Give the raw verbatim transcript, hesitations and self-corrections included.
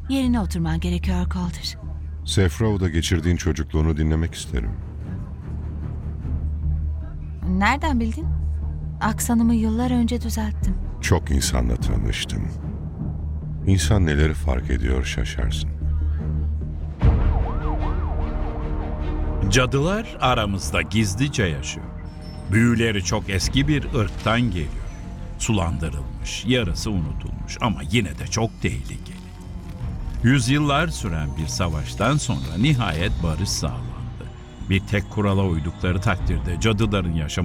Yerine oturman gerekiyor Calder. Sefrao'da geçirdiğin çocukluğunu dinlemek isterim. Nereden bildin? Aksanımı yıllar önce düzelttim. Çok insanla tanıştım. İnsan neleri fark ediyor şaşarsın. Cadılar aramızda gizlice yaşıyor. Büyüleri çok eski bir ırktan geliyor. Sulandırılmış, yarısı unutulmuş ama yine de çok tehlikeli. Yüzyıllar süren bir savaştan sonra nihayet barış sağlandı. Bir tek kurala uydukları takdirde cadıların yaşamı